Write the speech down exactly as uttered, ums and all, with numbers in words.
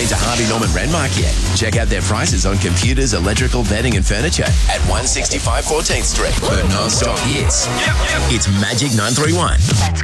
been to Harvey Norman Renmark yet? Check out their prices on computers, electrical, bedding and furniture at one sixty-five fourteenth Street. For non-stop hits, it's Magic nine three one. Let's